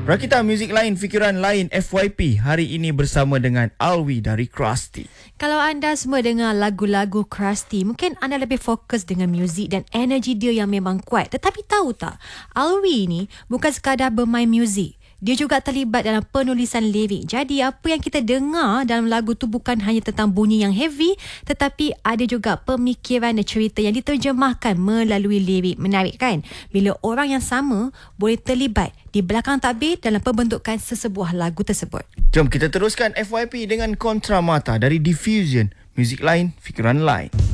Rakita Muzik Lain, Fikiran Lain FYP hari ini bersama dengan Alwi dari Krusty. Kalau anda semua dengar lagu-lagu Krusty, mungkin anda lebih fokus dengan muzik dan energi dia yang memang kuat. Tetapi tahu tak, Alwi ni bukan sekadar bermain muzik. Dia juga terlibat dalam penulisan lirik. Jadi apa yang kita dengar dalam lagu tu bukan hanya tentang bunyi yang heavy, tetapi ada juga pemikiran dan cerita yang diterjemahkan melalui lirik. Menarik kan? Bila orang yang sama boleh terlibat di belakang tabir dalam pembentukan sesebuah lagu tersebut. Jom kita teruskan FYP dengan Kontramata dari Diffusion. Muzik Lain, Fikiran Lain.